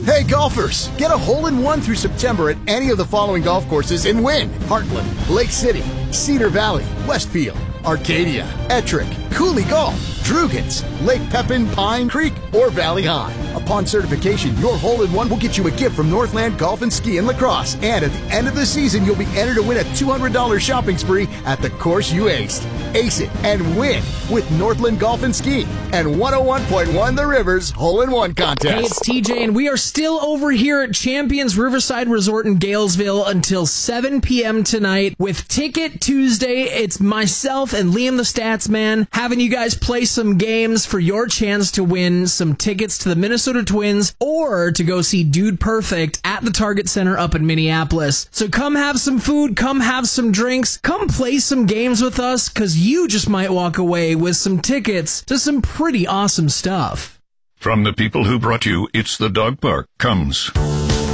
Hey golfers, get a hole-in-one through September at any of the following golf courses and win. Heartland, Lake City, Cedar Valley, Westfield, Arcadia, Ettrick, Cooley Golf, Drugans, Lake Pepin, Pine Creek, or Valley High. Upon certification, your hole-in-one will get you a gift from Northland Golf and Ski and Lacrosse. And at the end of the season, you'll be entered to win a $200 shopping spree at the course you aced. Ace it and win with Northland Golf and Ski and 101.1 The Rivers Hole-in-One Contest. Hey, it's TJ, and we are still over here at Champions Riverside Resort in Galesville until 7 p.m. tonight with Ticket Tuesday. It's myself and Liam the Stats Man having you guys play some games for your chance to win some tickets to the Minnesota Twins or to go see Dude Perfect at the Target Center up in Minneapolis. So come have some food, come have some drinks, come play some games with us, because you just might walk away with some tickets to some pretty awesome stuff. From the people who brought you It's the Dog Park comes